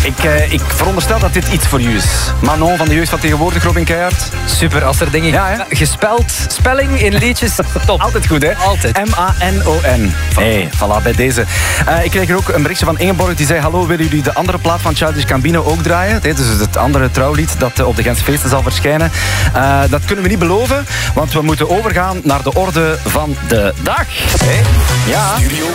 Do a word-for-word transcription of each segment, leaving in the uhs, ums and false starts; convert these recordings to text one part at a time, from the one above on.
Ik, uh, ik veronderstel dat dit iets voor u is. Manon van de jeugd van tegenwoordig, Robin Keijert. Super, als er dingen ja, gespeld, spelling in liedjes, top. Altijd goed, hè? Altijd. M A N O N. Hey, voilà, bij deze. Uh, ik kreeg er ook een berichtje van Ingeborg die zei: hallo, willen jullie de andere plaat van Childish Gambino ook draaien? Dit is het andere trouwlied dat op de Gentse feesten zal verschijnen. Uh, dat kunnen we niet beloven, want we moeten overgaan naar de orde van de dag. Hey. Ja.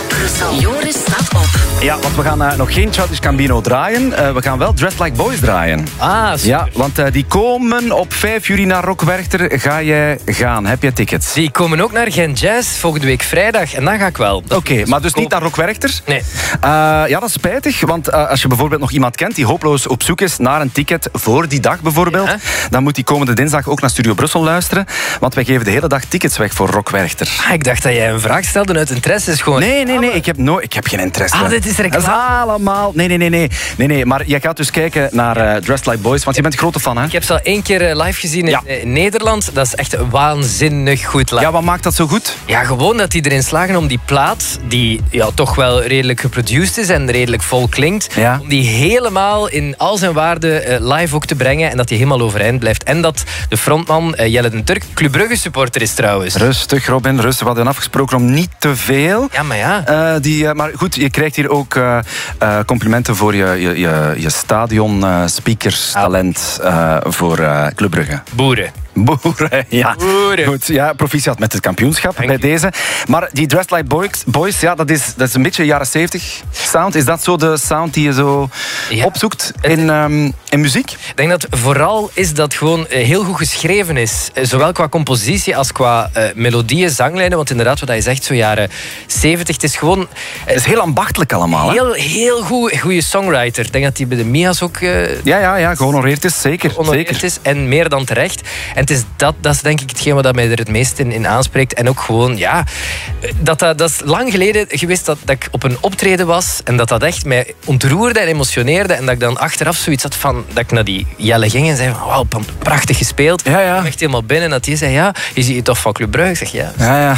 Joris staat op. Ja, want we gaan uh, nog geen Childish Gambino draaien. Uh, we gaan wel Dressed Like Boys draaien. Ah, super. Ja, want uh, die komen op vijf juli naar Rock Werchter. Ga jij gaan? Heb je tickets? Die komen ook naar Gent Jazz volgende week vrijdag. En dan ga ik wel. Oké, okay, maar dus niet naar Rock Werchter? Nee. Uh, ja, dat is spijtig. Want uh, als je bijvoorbeeld nog iemand kent die hopeloos op zoek is naar een ticket voor die dag bijvoorbeeld, ja. dan moet die komende dinsdag ook naar Studio Brussel luisteren. Want wij geven de hele dag tickets weg voor Rock Werchter. Ah, ik dacht dat jij een vraag stelde uit interesse. Is gewoon... Nee, nee, nee. Ik heb, no ik heb geen interesse. Ah, dit is reclame. Dat is allemaal... Nee, nee, nee, nee. nee, nee. Maar jij gaat dus kijken naar uh, Dressed Like Boys, want je bent een grote fan, hè? Ik heb ze al één keer uh, live gezien in, ja. in Nederland. Dat is echt waanzinnig goed live. Ja, wat maakt dat zo goed? Ja, gewoon dat die erin slagen om die plaat, die ja, toch wel redelijk geproduced is en redelijk vol klinkt, ja. om die helemaal in al zijn waarde uh, live ook te brengen en dat die helemaal overeind blijft. En dat de frontman, uh, Jelle den Turk, Club Brugge supporter is trouwens. Rustig, Robin, rustig. We hadden afgesproken om niet te veel. Ja, maar ja. Uh, die, uh, maar goed, je krijgt hier ook uh, uh, complimenten voor je, je, je, je stadion uh, speakers talent uh, voor uh, Club Brugge. Boeren. Boeren, ja. Boeren. Goed, ja, proficiat met het kampioenschap Dank bij je. Deze. Maar die Dressed Like Boys, boys ja, dat, is, dat is een beetje jaren zeventig sound. Is dat zo de sound die je zo ja. opzoekt in, um, in muziek? Ik denk dat vooral is dat gewoon heel goed geschreven is. Zowel qua compositie als qua uh, melodieën, zanglijnen. Want inderdaad, wat je zegt, zo jaren zeventig. Het is gewoon... Uh, het is heel ambachtelijk allemaal. Heel, heel goed, goede songwriter. Ik denk dat hij bij de Mia's ook... Uh, ja, ja, ja, gehonoreerd is. Zeker. Gehonoreerd zeker. is en meer dan terecht. En het is dat, dat is denk ik hetgeen wat mij er het meest in, in aanspreekt. En ook gewoon, ja... Dat, dat, dat is lang geleden geweest dat, dat ik op een optreden was en dat dat echt mij ontroerde en emotioneerde. En dat ik dan achteraf zoiets had van... Dat ik naar die Jelle ging en zei van... Wauw, prachtig gespeeld. Ja, ja. Ik echt helemaal binnen. En dat die zei, ja, je ziet het toch van Club Brugge? Ik zeg, ja. Ja, ja.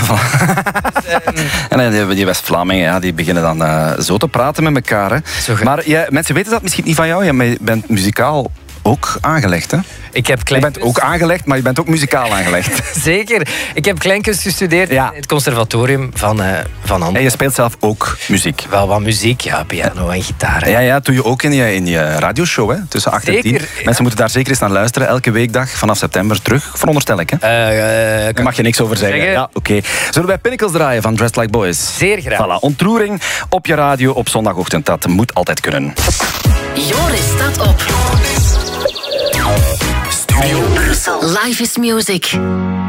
En dan hebben die West-Vlamingen, ja, die beginnen dan uh, zo te praten met elkaar. Hè. Maar ja, mensen weten dat misschien niet van jou. Ja, je bent muzikaal ook aangelegd, hè? Ik heb je bent ook aangelegd, maar je bent ook muzikaal aangelegd. Zeker. Ik heb kleinkunst gestudeerd ja. in het conservatorium van, uh, van Antwerpen. En je speelt zelf ook muziek? Wel wat muziek, ja, piano en gitaar. Ja, ja, doe je ook in je, in je radioshow, hè? Tussen acht en tien. Ja. Mensen moeten daar zeker eens naar luisteren. Elke weekdag vanaf september terug, veronderstel ik, hè? Uh, uh, daar mag je niks over zeggen. zeggen? Ja, oké. Okay. Zullen wij Pinnacles draaien van Dressed Like Boys? Zeer graag. Voilà, ontroering op je radio op zondagochtend. Dat moet altijd kunnen. Joris staat op. Studio Brussel. Life is music.